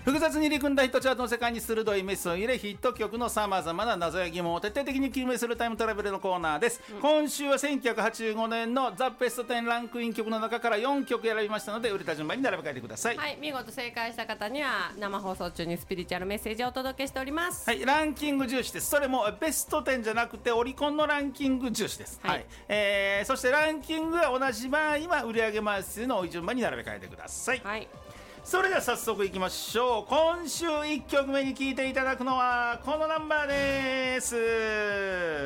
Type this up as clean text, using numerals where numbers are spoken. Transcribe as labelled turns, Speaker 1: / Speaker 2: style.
Speaker 1: 複雑に入り組んだヒットチャートの世界に鋭いメスを入れ、ヒット曲のさまざまな謎や疑問を徹底的に究明するタイムトラベルのコーナーです。今週は1985年のザ・ベスト10ランクイン曲の中から4曲選びましたので、売れた順番に並べ替えてください。
Speaker 2: はい、見事正解した方には生放送中にスピリチュアルメッセージをお届けしております。
Speaker 1: はい、ランキング重視です。それもベスト10じゃなくてオリコンのランキング重視です。はい、そしてランキングが同じ場合は売上枚数の多い順番に並べ替えてください。
Speaker 2: はい、
Speaker 1: それでは早速いきましょう。今週1曲目に聴いていただくのはこのナンバーです。